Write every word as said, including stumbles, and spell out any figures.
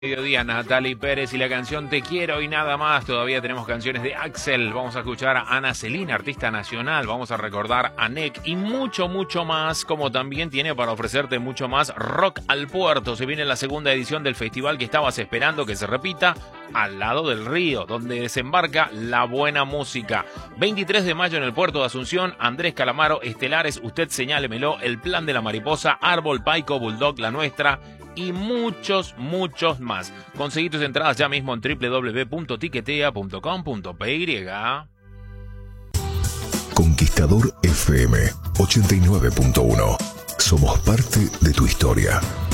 Mediodía, Natalie Pérez y la canción Te Quiero y Nada Más. Todavía tenemos canciones de Axel. Vamos a escuchar a Ana Celina, artista nacional. Vamos a recordar a N E C y mucho, mucho más. Como también tiene para ofrecerte mucho más Rock al Puerto. Se viene la segunda edición del festival que estabas esperando que se repita, al lado del río, donde desembarca la buena música. veintitrés de mayo en el puerto de Asunción. Andrés Calamaro, Estelares, Usted Señálemelo, El Plan de la Mariposa, Árbol, Paico, Bulldog, La Nuestra y muchos, muchos más. Conseguí tus entradas ya mismo en doble u doble u doble u punto tiquetea punto com punto pe y. Conquistador F M ochenta y nueve punto uno. Somos parte de tu historia.